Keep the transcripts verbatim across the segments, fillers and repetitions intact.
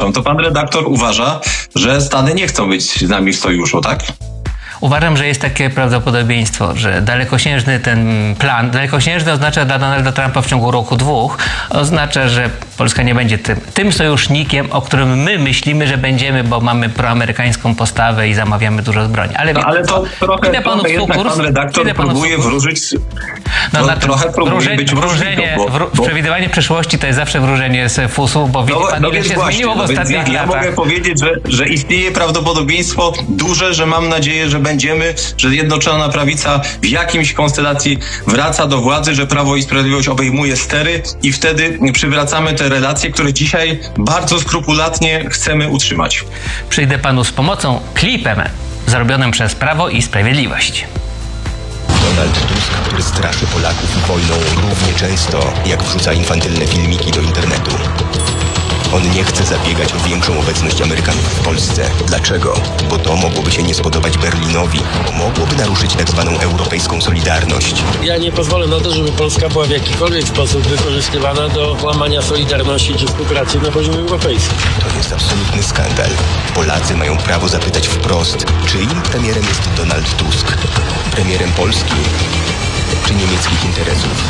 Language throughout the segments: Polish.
chcą, to pan redaktor uważa, że Stany nie chcą być z nami w sojuszu, tak? Uważam, że jest takie prawdopodobieństwo, że dalekosiężny ten plan, dalekosiężny oznacza dla Donalda Trumpa w ciągu roku, dwóch, oznacza, że Polska nie będzie tym, tym sojusznikiem, o którym my myślimy, że będziemy, bo mamy proamerykańską postawę i zamawiamy dużo broni. Ale, no, ale to trochę, idę panu trochę jednak kurs, pan redaktor próbuje wróżyć, no, no, trochę próbuje wróżenie, być wróżenie, bo, bo, bo... Przewidywanie przyszłości to jest zawsze wróżenie z fusu, bo widzi no, pan, no ile się właśnie, zmieniło w no ostatnich ja, latach. Ja mogę powiedzieć, że, że istnieje prawdopodobieństwo duże, że mam nadzieję, że będziemy, że Zjednoczona Prawica w jakimś konstelacji wraca do władzy, że Prawo i Sprawiedliwość obejmuje stery i wtedy przywracamy te relacje, które dzisiaj bardzo skrupulatnie chcemy utrzymać. Przyjdę panu z pomocą, klipem zarobionym przez Prawo i Sprawiedliwość. Donald Tusk, który straszy Polaków wojną równie często, jak wrzuca infantylne filmiki do internetu. On nie chce zabiegać o większą obecność Amerykanów w Polsce. Dlaczego? Bo to mogłoby się nie spodobać Berlinowi, bo mogłoby naruszyć tak zwaną europejską solidarność. Ja nie pozwolę na to, żeby Polska była w jakikolwiek sposób wykorzystywana do łamania solidarności czy współpracy na poziomie europejskim. To jest absolutny skandal. Polacy mają prawo zapytać wprost, czyim premierem jest Donald Tusk? Premierem Polski czy niemieckich interesów?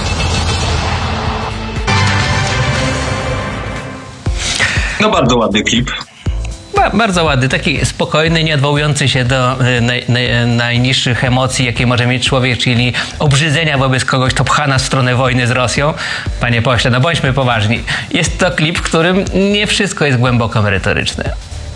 No bardzo ładny klip. Ba, bardzo ładny, taki spokojny, nie odwołujący się do y, naj, naj, najniższych emocji, jakie może mieć człowiek, czyli obrzydzenia wobec kogoś, kto pcha nas w stronę wojny z Rosją. Panie pośle, no bądźmy poważni. Jest to klip, w którym nie wszystko jest głęboko merytoryczne.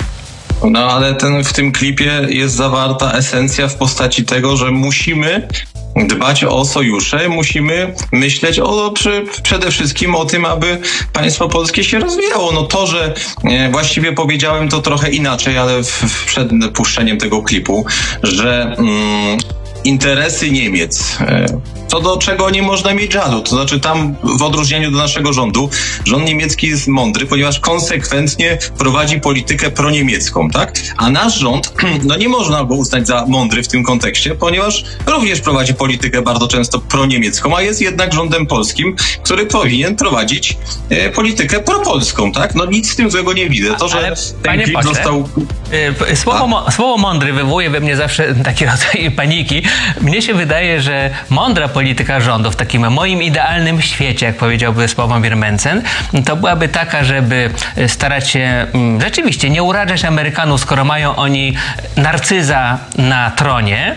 No ale ten, w tym klipie jest zawarta esencja w postaci tego, że musimy dbać o sojusze, musimy myśleć o, przy, przede wszystkim o tym, aby państwo polskie się rozwijało. No to, że e, właściwie powiedziałem to trochę inaczej, ale w, w, przed puszczeniem tego klipu, że mm, interesy Niemiec, e, co do czego nie można mieć żalu. To znaczy tam w odróżnieniu do naszego rządu, rząd niemiecki jest mądry, ponieważ konsekwentnie prowadzi politykę proniemiecką, tak? A nasz rząd, no nie można go uznać za mądry w tym kontekście, ponieważ również prowadzi politykę bardzo często proniemiecką, a jest jednak rządem polskim, który powinien prowadzić e, politykę propolską, tak? No nic z tym złego nie widzę. To, że Ale, ten klip pośle, został... Yy, słowo, mo, słowo mądry wywołuje we mnie zawsze taki rodzaj paniki. Mnie się wydaje, że mądra polityka rządu w takim moim idealnym świecie, jak powiedziałby Sławomir Mencen, to byłaby taka, żeby starać się mm, rzeczywiście nie urażać Amerykanów, skoro mają oni narcyza na tronie,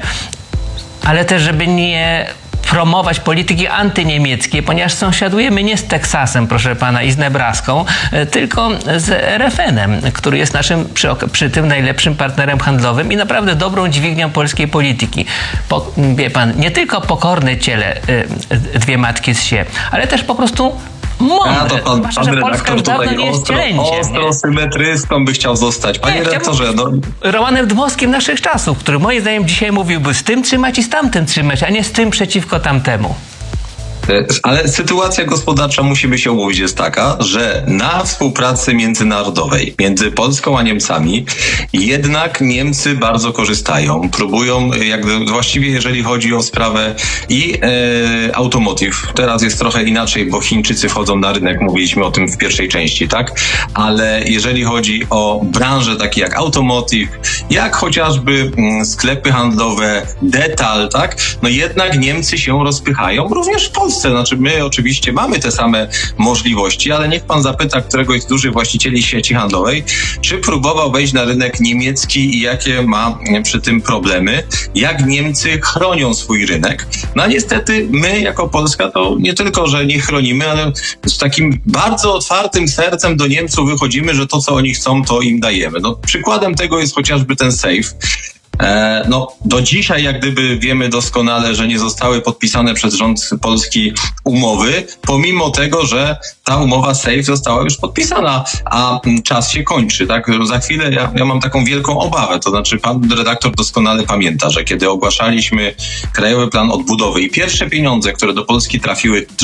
ale też żeby nie promować polityki antyniemieckiej, ponieważ sąsiadujemy nie z Teksasem, proszę pana, i z Nebraską, tylko z R F N-em, który jest naszym przy, przy tym najlepszym partnerem handlowym i naprawdę dobrą dźwignią polskiej polityki. Po, wie pan, nie tylko pokorne ciele y, dwie matki z sie, ale też po prostu mądre. A to pan, Zwłaszcza, pan że Polska już dawno nie jest cielęciem. Ostro symetrystą by chciał zostać. Panie redaktorze, no... Romanem Dmowskim naszych czasów, który moim zdaniem dzisiaj mówiłby z tym trzymać i z tamtym trzymać, a nie z tym przeciwko tamtemu. Ale sytuacja gospodarcza, musimy się umówić, jest taka, że na współpracy międzynarodowej między Polską a Niemcami jednak Niemcy bardzo korzystają. Próbują, jak właściwie jeżeli chodzi o sprawę i e, automotive. Teraz jest trochę inaczej, bo Chińczycy wchodzą na rynek, mówiliśmy o tym w pierwszej części, tak? Ale jeżeli chodzi o branże takie jak automotive, jak chociażby m, sklepy handlowe, detal, tak? No jednak Niemcy się rozpychają, również w Polsce. Znaczy my oczywiście mamy te same możliwości, ale niech pan zapyta któregoś z dużych właścicieli sieci handlowej, czy próbował wejść na rynek niemiecki i jakie ma przy tym problemy, jak Niemcy chronią swój rynek. No a niestety my jako Polska to nie tylko, że nie chronimy, ale z takim bardzo otwartym sercem do Niemców wychodzimy, że to co oni chcą, to im dajemy. No przykładem tego jest chociażby ten safe. No, do dzisiaj jak gdyby wiemy doskonale, że nie zostały podpisane przez rząd polski umowy, pomimo tego, że ta umowa safe została już podpisana, a czas się kończy, tak? Za chwilę ja, ja mam taką wielką obawę, to znaczy pan redaktor doskonale pamięta, że kiedy ogłaszaliśmy Krajowy Plan Odbudowy i pierwsze pieniądze, które do Polski trafiły,